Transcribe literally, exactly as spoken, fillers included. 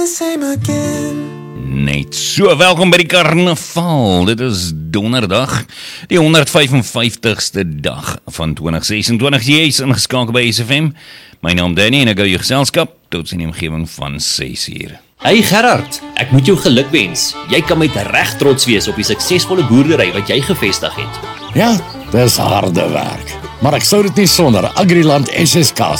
Net so, welkom by die Karnaval. Dit is donderdag, die honderd vyf en vyftigste dag van twintig ses en twintig. Jy is ingeskakel by S F M. My naam Danny en ek hou jou geselskap tot in die omgewing van ses uur. Hey Gerard, ek moet jou gelukwens. Jy kan met reg trots wees op die suksesvolle boerdery wat jy gevestig het. Ja, dis harde werk. Maar ek sou dit nie sonder Agriland S S K